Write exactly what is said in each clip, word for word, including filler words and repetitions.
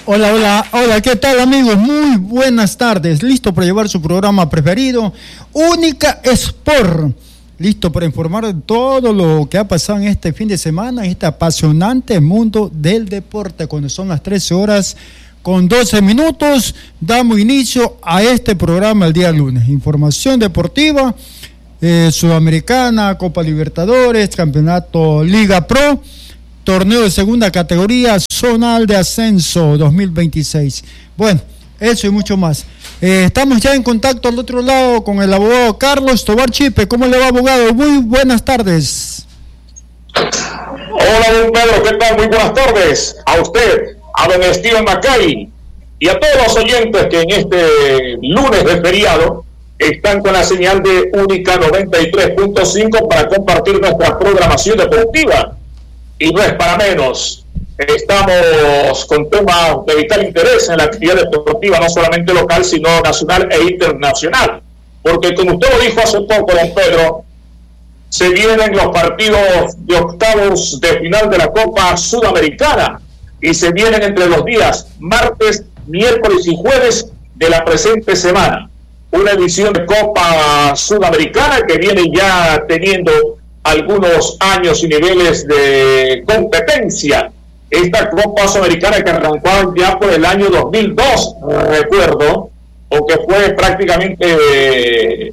Hola, hola, hola, ¿qué tal amigos? Muy buenas tardes, listo para llevar su programa preferido, Única Sport, listo para informar de todo lo que ha pasado en este fin de semana, en este apasionante mundo del deporte, cuando son las trece horas con doce minutos, damos inicio a este programa el día lunes, información deportiva, eh, Sudamericana, Copa Libertadores, Campeonato Liga Pro, torneo de segunda categoría, zonal de ascenso dos mil veintiséis. Bueno, eso y mucho más. Eh, estamos ya en contacto al otro lado con el abogado Carlos Tobar Chipe. ¿Cómo le va, abogado? Muy buenas tardes. Hola, don Pedro, ¿qué tal? Muy buenas tardes a usted, a don Steven Macay y a todos los oyentes que en este lunes de feriado están con la señal de Única noventa y tres punto cinco para compartir nuestra programación deportiva. Y no es para menos, estamos con temas de vital interés en la actividad deportiva, no solamente local, sino nacional e internacional. Porque como usted lo dijo hace poco, don Pedro, se vienen los partidos de octavos de final de la Copa Sudamericana y se vienen entre los días martes, miércoles y jueves de la presente semana. Una edición de Copa Sudamericana que viene ya teniendo algunos años y niveles de competencia. Esta Copa Sudamericana que arrancó ya por el año dos mil dos, recuerdo, o que fue prácticamente eh,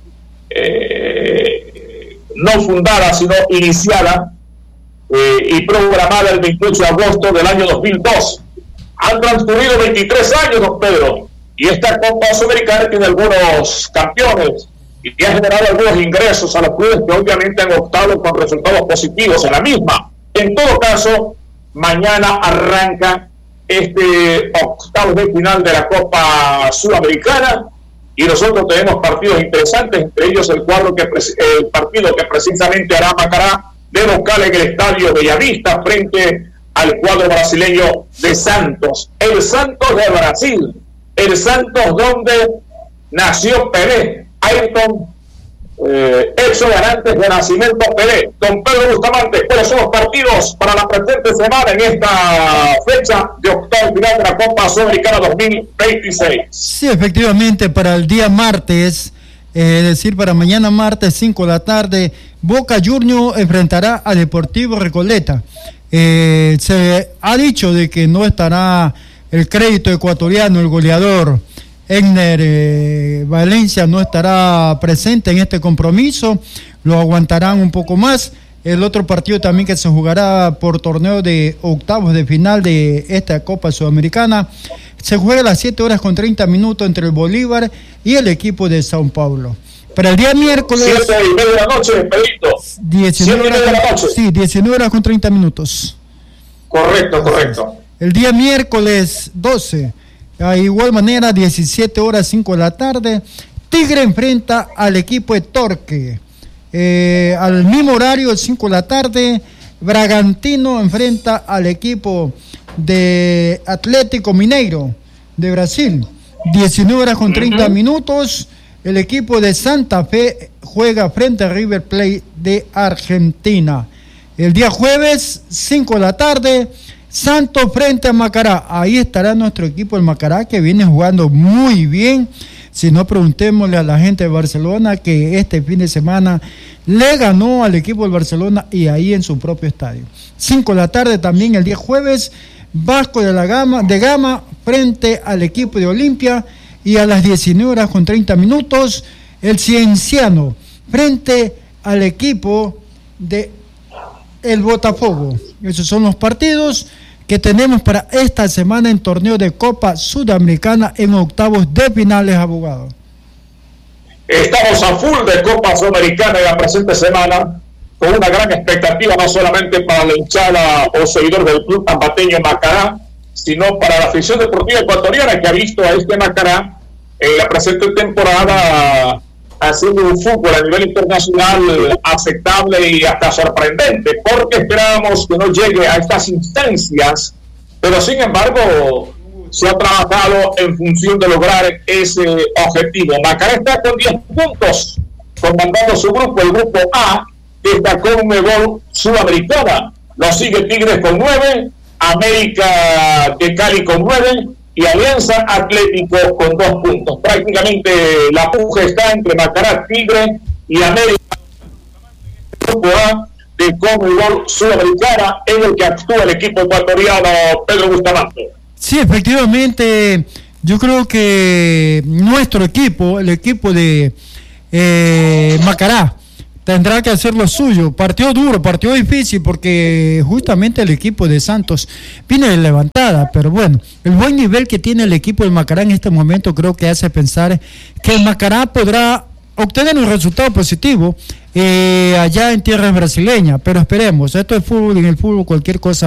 eh, no fundada, sino iniciada eh, y programada el veintiocho de agosto del año dos mil dos. Han transcurrido veintitrés años, don Pedro, y esta Copa Sudamericana tiene algunos campeones y ha generado algunos ingresos a los clubes que obviamente han optado con resultados positivos en la misma. En todo caso, mañana arranca este octavo de final de la Copa Sudamericana y nosotros tenemos partidos interesantes, entre ellos el, cuadro que, el partido que precisamente hará Macará de local en el Estadio Bellavista frente al cuadro brasileño de Santos. El Santos de Brasil, el Santos donde nació Pelé, Ayrton, eh, Edson Arantes de Nacimiento Pelé. Don Pedro Bustamante, ¿cuáles son los partidos para la presente semana en esta fecha de octavo final de la Copa Sudamericana dos mil veintiséis? Sí, efectivamente, para el día martes, eh, es decir, para mañana martes cinco de la tarde, Boca Juniors enfrentará a Deportivo Recoleta. Eh, se ha dicho de que no estará el crédito ecuatoriano, el goleador Egner eh, Valencia no estará presente en este compromiso, lo aguantarán un poco más. El otro partido también que se jugará por torneo de octavos de final de esta Copa Sudamericana se juega a las siete horas con treinta minutos entre el Bolívar y el equipo de Sao Paulo. Para el día miércoles siete y media de la noche, Pedrito. diecinueve horas, de la noche. Sí, diecinueve horas con treinta minutos. Correcto, correcto. El día miércoles doce, de igual manera, diecisiete horas cinco de la tarde, Tigre enfrenta al equipo de Torque. Eh, al mismo horario, cinco de la tarde, Bragantino enfrenta al equipo de Atlético Mineiro de Brasil. diecinueve horas con treinta uh-huh. minutos, el equipo de Santa Fe juega frente a River Plate de Argentina. El día jueves, cinco de la tarde, Santos frente a Macará. Ahí estará nuestro equipo, el Macará, que viene jugando muy bien. Si no, preguntémosle a la gente de Barcelona, que este fin de semana le ganó al equipo del Barcelona y ahí en su propio estadio. cinco de la tarde también el día jueves, Vasco de la Gama, de Gama frente al equipo de Olimpia, y a las diecinueve horas con treinta minutos, el Cienciano frente al equipo de el Botafogo. Esos son los partidos que tenemos para esta semana en torneo de Copa Sudamericana en octavos de finales, abogado. Estamos a full de Copa Sudamericana en la presente semana, con una gran expectativa no solamente para la hinchada o seguidor del club ambateño Macará, sino para la afición deportiva ecuatoriana que ha visto a este Macará en la presente temporada haciendo un fútbol a nivel internacional aceptable y hasta sorprendente, porque esperábamos que no llegue a estas instancias, pero sin embargo se ha trabajado en función de lograr ese objetivo. Macará está con diez puntos, comandando su grupo, el grupo A, que está con Conmebol Sudamericana. Lo sigue Tigres con nueve, América de Cali con nueve, y Alianza Atlético con dos puntos. Prácticamente la puja está entre Macará, Tigre y América. Grupo A de Conmebol Sudamericana, en el que actúa el equipo ecuatoriano. Pedro Bustamante. Sí, efectivamente, yo creo que nuestro equipo, el equipo de eh, Macará, tendrá que hacer lo suyo. Partió duro, partió difícil, porque justamente el equipo de Santos viene de levantada, pero bueno, el buen nivel que tiene el equipo de Macará en este momento creo que hace pensar que el Macará podrá obtener un resultado positivo eh, allá en tierras brasileñas, pero esperemos, esto es fútbol, y en el fútbol cualquier cosa